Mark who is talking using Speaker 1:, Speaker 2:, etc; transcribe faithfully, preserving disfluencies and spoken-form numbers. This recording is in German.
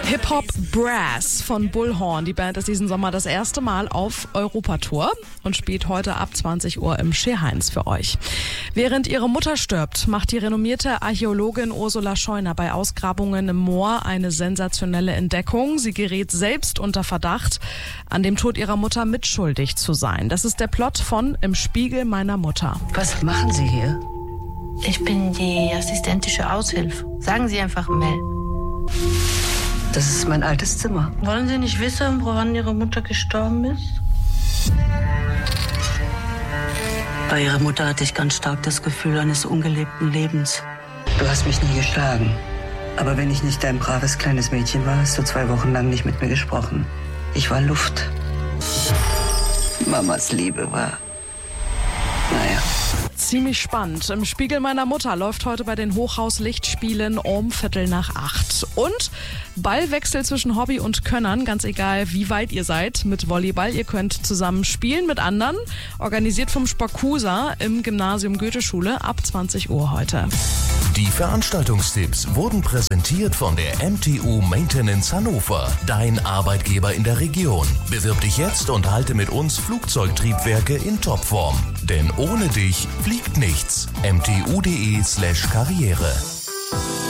Speaker 1: Hip-Hop Brass von Bullhorn. Die Band ist diesen Sommer das erste Mal auf Europatour und spielt heute ab zwanzig Uhr im Schere-Heinz für euch. Während ihre Mutter stirbt, macht die renommierte Archäologin Ursula Scheuner bei Ausgrabungen im Moor eine sensationelle Entdeckung. Sie gerät selbst unter Verdacht, an dem Tod ihrer Mutter mitschuldig zu sein. Das ist der Plot von Im Spiegel meiner Mutter.
Speaker 2: Was machen Sie hier?
Speaker 3: Ich bin die assistentische Aushilfe. Sagen Sie einfach Mel.
Speaker 2: Das ist mein altes Zimmer.
Speaker 3: Wollen Sie nicht wissen, woran Ihre Mutter gestorben ist?
Speaker 4: Bei Ihrer Mutter hatte ich ganz stark das Gefühl eines ungelebten Lebens.
Speaker 2: Du hast mich nie geschlagen. Aber wenn ich nicht dein braves kleines Mädchen war, hast du zwei Wochen lang nicht mit mir gesprochen. Ich war Luft. Mamas Liebe war... Naja.
Speaker 1: Ziemlich spannend. Im Spiegel meiner Mutter läuft heute bei den Hochhaus-Lichtspielen um Viertel nach acht. Und Ballwechsel zwischen Hobby und Könnern, ganz egal wie weit ihr seid mit Volleyball. Ihr könnt zusammen spielen mit anderen, organisiert vom Spacusa im Gymnasium Goetheschule ab zwanzig Uhr heute.
Speaker 5: Die Veranstaltungstipps wurden präsentiert von der M T U Maintenance Hannover, dein Arbeitgeber in der Region. Bewirb dich jetzt und halte mit uns Flugzeugtriebwerke in Topform. Denn ohne dich fliegt nichts. m t u punkt d e slash karriere